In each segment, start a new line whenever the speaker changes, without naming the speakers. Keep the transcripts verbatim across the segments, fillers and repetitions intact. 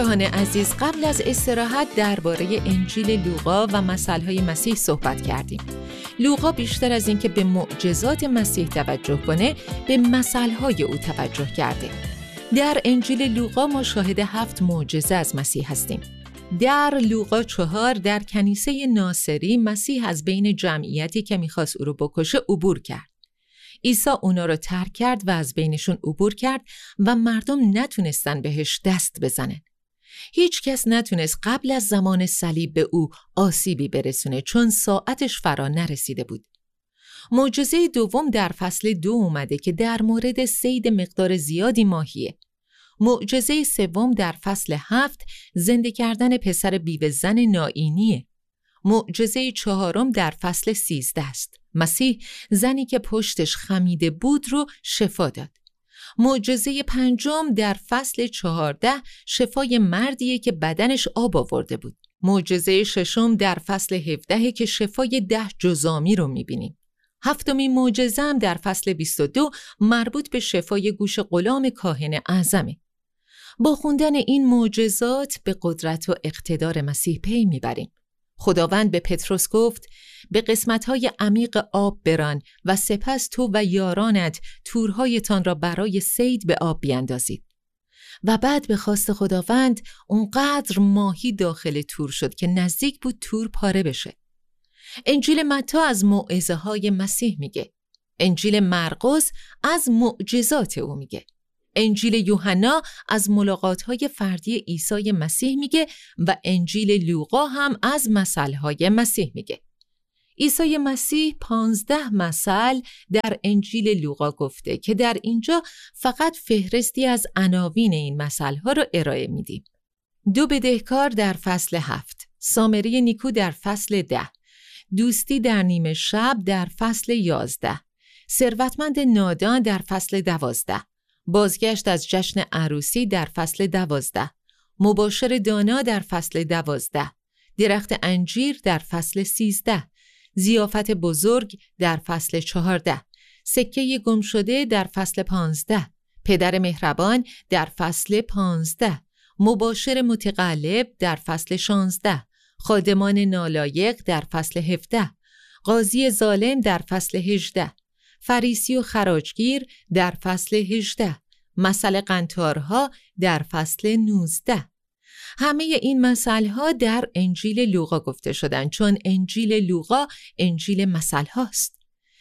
همراهان عزیز، قبل از استراحت درباره انجیل لوقا و مثل‌های مسیح صحبت کردیم. لوقا بیشتر از اینکه به معجزات مسیح توجه کنه، به مثل‌های او توجه کرده. در انجیل لوقا ما شاهد هفت معجزه از مسیح هستیم. در لوقا چهار در کنیسه ناصری مسیح از بین جمعیتی که می‌خواست او رو بکشه عبور کرد. عیسی اونا رو ترک کرد و از بینشون عبور کرد و مردم نتونستن بهش دست بزنن. هیچ کس نتونست قبل از زمان صلیب به او آسیبی برسونه چون ساعتش فرا نرسیده بود. معجزه دوم در فصل دو اومده که در مورد صید مقدار زیادی ماهیه. معجزه سوم در فصل هفت زنده کردن پسر بیوه زن نائینیه. معجزه چهارم در فصل سیزده است. مسیح زنی که پشتش خمیده بود رو شفا داد. معجزه پنجم در فصل چهارده شفای مردیه که بدنش آب آورده بود. معجزه ششم در فصل هفده که شفای ده جزامی رو میبینیم. هفتمین معجزه هم در فصل بیست و دو مربوط به شفای گوش غلام کاهن اعظمه. با خوندن این معجزات به قدرت و اقتدار مسیح پی میبریم. خداوند به پتروس گفت به قسمت‌های عمیق آب بران و سپس تو و یارانت تورهایتان را برای صید به آب بیندازید. و بعد به خواست خداوند اونقدر ماهی داخل تور شد که نزدیک بود تور پاره بشه. انجیل متی از موعظه‌های مسیح میگه. انجیل مرقس از معجزات او میگه. انجیل یوحنا از ملاقات‌های فردی عیسی مسیح میگه و انجیل لوقا هم از مثل‌های مسیح میگه. عیسی مسیح پانزده مثل در انجیل لوقا گفته که در اینجا فقط فهرستی از عناوین این مثل‌ها رو ارائه میدیم. دو بدهکار در فصل هفت، سامری نیکو در فصل ده، دوستی در نیمه شب در فصل یازده، ثروتمند نادان در فصل دوازده، بازگشت از جشن عروسی در فصل دوازده، مباشر دانا در فصل دوازده، درخت انجیر در فصل سیزده، ضیافت بزرگ در فصل چهارده، سکه گم شده در فصل پانزده، پدر مهربان در فصل پانزده، مباشر متقلب در فصل شانزده، خادمان نالایق در فصل هفده، قاضی ظالم در فصل هجده، فریسی و خراجگیر در فصل هجده، مثل قنطارها در فصل نوزده. همه این مثل‌ها در انجیل لوقا گفته شدن چون انجیل لوقا انجیل مثل هاست.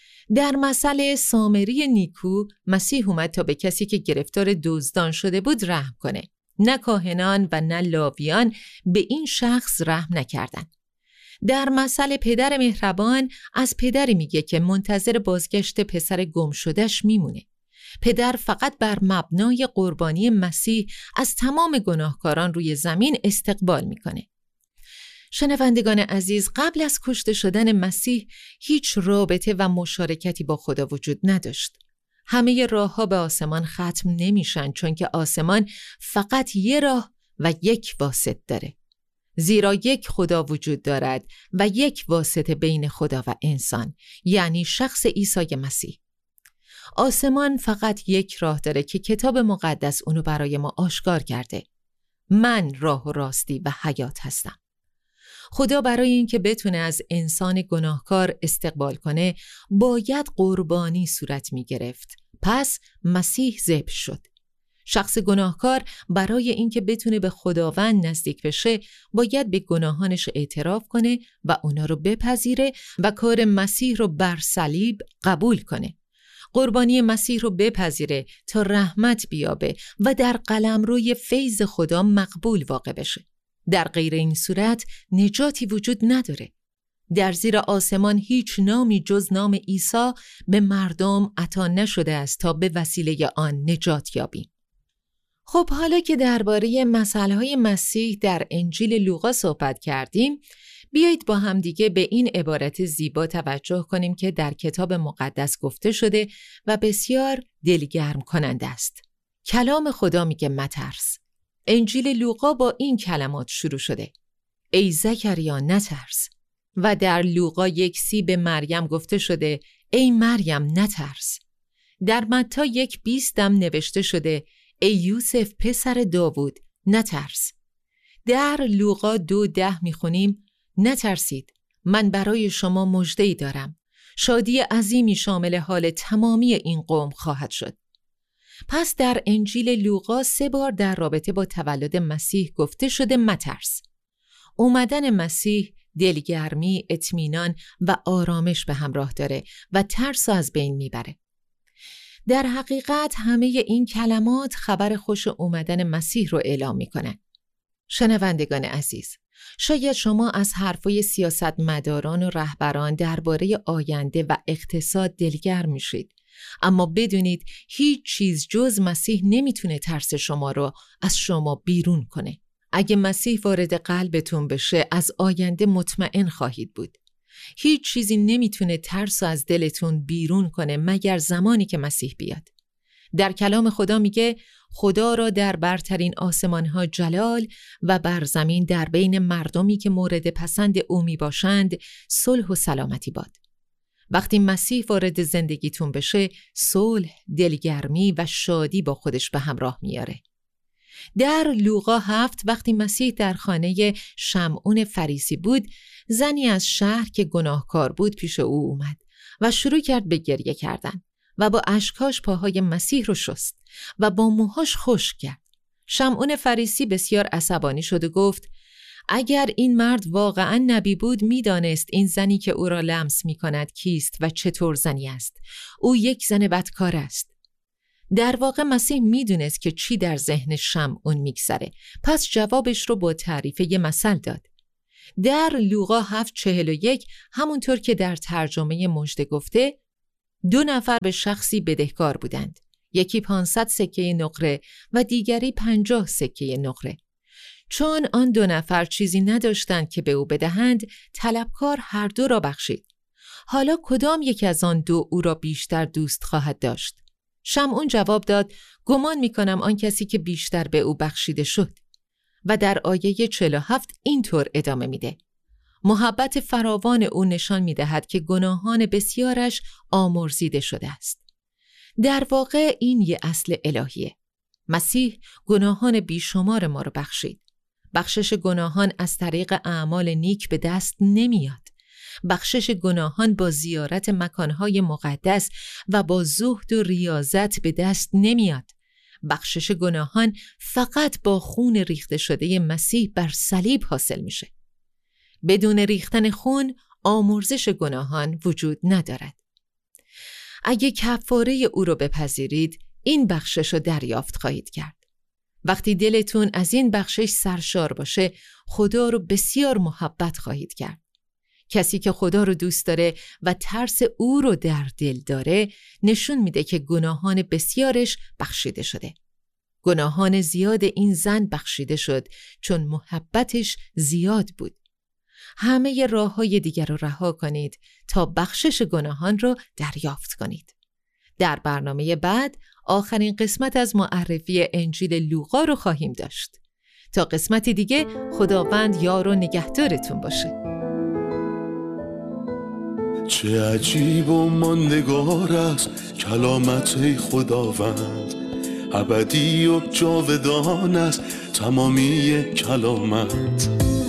در مثل سامری نیکو مسیح اومد تا به کسی که گرفتار دزدان شده بود رحم کنه. نه کاهنان و نه لاویان به این شخص رحم نکردند. در مثل پدر مهربان از پدری میگه که منتظر بازگشت پسر گم شدهش میمونه. پدر فقط بر مبنای قربانی مسیح از تمام گناهکاران روی زمین استقبال میکنه. شنوندگان عزیز، قبل از کشته شدن مسیح هیچ رابطه و مشارکتی با خدا وجود نداشت. همه راه‌ها به آسمان ختم نمیشن چون که آسمان فقط یه راه و یک واسط داره. زیرا یک خدا وجود دارد و یک واسطه بین خدا و انسان، یعنی شخص عیسی مسیح. آسمان فقط یک راه داره که کتاب مقدس اونو برای ما آشکار کرده. من راه و راستی و حیات هستم. خدا برای اینکه بتونه از انسان گناهکار استقبال کنه باید قربانی صورت می گرفت. پس مسیح ذبح شد. شخص گناهکار برای اینکه بتونه به خداوند نزدیک بشه باید به گناهانش اعتراف کنه و اونا رو بپذیره و کار مسیح رو بر صلیب قبول کنه. قربانی مسیح رو بپذیره تا رحمت بیابه و در قلمروی فیض خدا مقبول واقع بشه. در غیر این صورت نجاتی وجود نداره. در زیر آسمان هیچ نامی جز نام عیسی به مردم عطا نشده است تا به وسیله آن نجات یابیم. خب حالا که درباره مثل‌های مسیح در انجیل لوقا صحبت کردیم، بیایید با هم دیگه به این عبارت زیبا توجه کنیم که در کتاب مقدس گفته شده و بسیار دلگرم کننده است. کلام خدا میگه مترس. انجیل لوقا با این کلمات شروع شده: ای زکریا نترس. و در لوقا یک سی به مریم گفته شده: ای مریم نترس. در متی یک بیست هم نوشته شده: ای یوسف پسر داوود نترس. در لوقا دو ده میخونیم: نترسید، من برای شما مژده‌ای دارم، شادی عظیمی شامل حال تمامی این قوم خواهد شد. پس در انجیل لوقا سه بار در رابطه با تولد مسیح گفته شده مترس. اومدن مسیح دلگرمی، اطمینان و آرامش به همراه داره و ترس از بین میبره. در حقیقت همه این کلمات خبر خوش اومدن مسیح رو اعلام میکنن. شنوندگان عزیز، شاید شما از حرفای سیاستمداران و رهبران درباره آینده و اقتصاد دلگرم میشید، اما بدونید هیچ چیز جز مسیح نمیتونه ترس شما رو از شما بیرون کنه. اگه مسیح وارد قلبتون بشه، از آینده مطمئن خواهید بود. هیچ چیزی نمیتونه ترس از دلتون بیرون کنه مگر زمانی که مسیح بیاد. در کلام خدا میگه خدا را در برترین آسمانها جلال و بر زمین در بین مردمی که مورد پسند او می باشند صلح و سلامتی باد. وقتی مسیح وارد زندگیتون بشه، صلح، دلگرمی و شادی با خودش به همراه میاره. در لوقا هفت وقتی مسیح در خانه شمعون فریسی بود، زنی از شهر که گناهکار بود پیش او اومد و شروع کرد به گریه کردن و با اشکاش پاهای مسیح رو شست و با موهاش خشک کرد. شمعون فریسی بسیار عصبانی شد و گفت: اگر این مرد واقعا نبی بود میدانست این زنی که او را لمس می کند کیست و چطور زنی است. او یک زن بدکار است. در واقع مسیح میدونست که چی در ذهن شمعون میگذره، پس جوابش رو با تعریف یه مثل داد. در لوقا هفت چهل و یک همونطور که در ترجمه مژده گفته، دو نفر به شخصی بدهکار بودند. یکی پانصد سکه نقره و دیگری پنجاه سکه نقره. چون آن دو نفر چیزی نداشتند که به او بدهند، طلبکار هر دو را بخشید. حالا کدام یک از آن دو او را بیشتر دوست خواهد داشت؟ شمعون جواب داد: گمان می‌کنم آن کسی که بیشتر به او بخشیده شد. و در آیه چهل و هفت اینطور ادامه میده: محبت فراوان او نشان می‌دهد که گناهان بسیارش آمرزیده شده است. در واقع این یه اصل الهیه. مسیح گناهان بیشمار ما رو بخشید. بخشش گناهان از طریق اعمال نیک به دست نمیاد. بخشش گناهان با زیارت مکانهای مقدس و با زهد و ریاضت به دست نمیاد. بخشش گناهان فقط با خون ریخته شده مسیح بر صلیب حاصل میشه. بدون ریختن خون آمرزش گناهان وجود ندارد. اگه کفاره او رو بپذیرید، این بخشش رو دریافت خواهید کرد. وقتی دلتون از این بخشش سرشار باشه، خدا رو بسیار محبت خواهید کرد. کسی که خدا رو دوست داره و ترس او رو در دل داره، نشون میده که گناهان بسیارش بخشیده شده. گناهان زیاد این زن بخشیده شد چون محبتش زیاد بود. همه راه‌های دیگر رو رها کنید تا بخشش گناهان رو دریافت کنید. در برنامه بعد آخرین قسمت از معرفی انجیل لوقا رو خواهیم داشت. تا قسمتی دیگه، خداوند یار و نگهدارتون باشه.
چه عجیب و ماندگار است کلامت خداوند، ابدی و جاودان است تمامی کلامت.